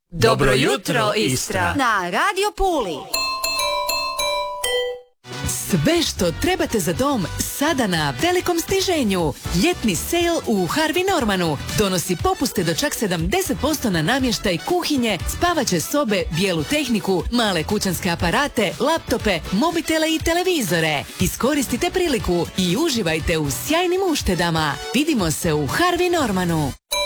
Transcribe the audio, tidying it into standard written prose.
Dobro jutro, Istra! Na Radio Puli. Sve što trebate za dom sada na velikom stiženju. Ljetni sale u Harvey Normanu donosi popuste do čak 70% na namještaj kuhinje, spavaće sobe, bijelu tehniku, male kućanske aparate, laptope, mobitele i televizore. Iskoristite priliku i uživajte u sjajnim uštedama. Vidimo se u Harvey Normanu.